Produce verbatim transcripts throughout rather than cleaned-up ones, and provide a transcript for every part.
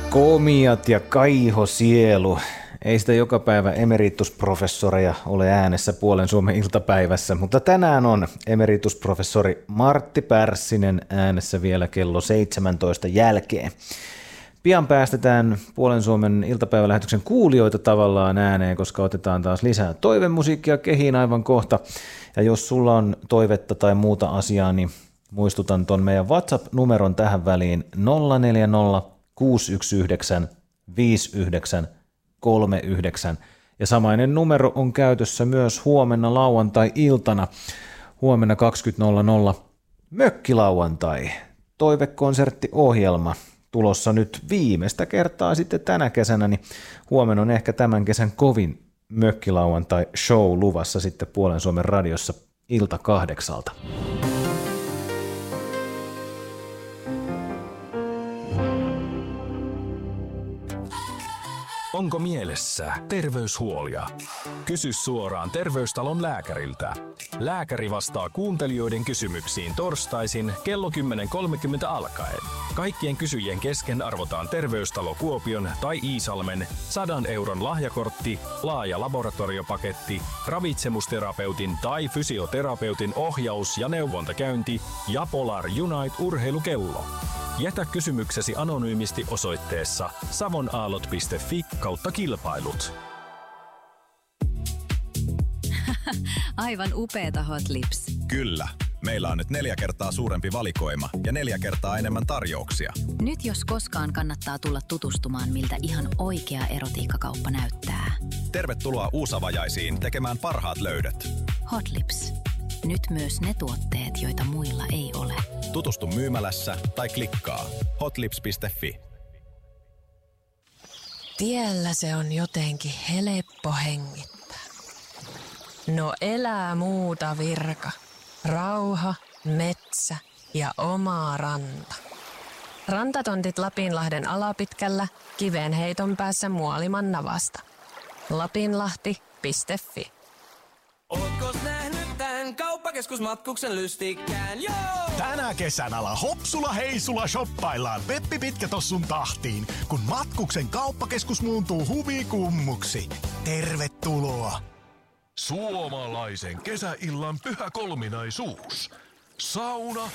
Komiat ja Kaiho sielu. Ei sitä joka päivä emeritusprofessoreja ole äänessä Puolen Suomen iltapäivässä, mutta tänään on emeritusprofessori Martti Pärssinen äänessä vielä kello seitsemäntoista jälkeen. Pian päästetään Puolen Suomen iltapäivälähetyksen kuulijoita tavallaan ääneen, koska otetaan taas lisää toivemusiikkia kehiin aivan kohta. Ja jos sulla on toivetta tai muuta asiaa, niin muistutan ton meidän WhatsApp-numeron tähän väliin nolla neljä nolla kuusi yksi yhdeksän viisi yhdeksän kolme yhdeksän. Ja samainen numero on käytössä myös huomenna lauantai-iltana. Huomenna kaksikymmentä nolla nolla Mökkilauantai, toivekonserttiohjelma. Tulossa nyt viimeistä kertaa sitten tänä kesänä, niin huomenna on ehkä tämän kesän kovin Mökkilauantai-show luvassa sitten Puolen Suomen radiossa ilta kahdeksalta. Onko mielessä terveyshuolia? Kysy suoraan Terveystalon lääkäriltä. Lääkäri vastaa kuuntelijoiden kysymyksiin torstaisin kello kymmenen kolmekymmentä alkaen. Kaikkien kysyjien kesken arvotaan Terveystalo Kuopion tai Iisalmen sadan euron lahjakortti, laaja laboratoriopaketti, ravitsemusterapeutin tai fysioterapeutin ohjaus- ja neuvontakäynti ja Polar Unite urheilukello. Jätä kysymyksesi anonyymisti osoitteessa savonaallot piste fi kautta kilpailut. Aivan upeeta Hot Lips. Kyllä. Meillä on nyt neljä kertaa suurempi valikoima ja neljä kertaa enemmän tarjouksia. Nyt jos koskaan kannattaa tulla tutustumaan, miltä ihan oikea erotiikkakauppa näyttää. Tervetuloa Uusavajaisiin tekemään parhaat löydöt. Hot Lips. Nyt myös ne tuotteet, joita muilla ei ole. Tutustu myymälässä tai klikkaa hotlips piste fi. Tiellä se on jotenkin helppo hengittää. No elää muuta virka. Rauha, metsä ja oma ranta. Rantatontit Lapinlahden alapitkällä, kivenheiton päässä Muoliman navasta. lapinlahti piste fi. Ootko nähnyt tän kauppakeskusmatkuksen lystikkään? Joo! Tänä kesänä hopsula heisula shoppaillaan Peppi Pitkätossun tahtiin, kun matkuksen kauppakeskus muuntuu huvikummuksi. Tervetuloa! Suomalaisen kesäillan pyhä kolminaisuus. Sauna,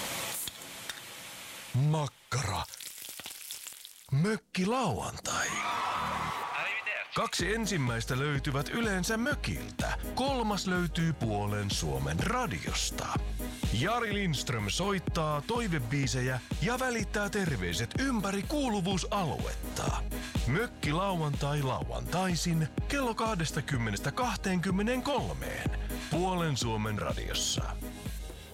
makkara, mökkilauantai. Kaksi ensimmäistä löytyvät yleensä mökiltä. Kolmas löytyy Puolen Suomen radiosta. Jari Lindström soittaa toivebiisejä ja välittää terveiset ympäri kuuluvuusaluetta. Mökkilauantai lauantaisin kello kaksikymmentä kaksikymmentäkolme Puolen Suomen radiossa.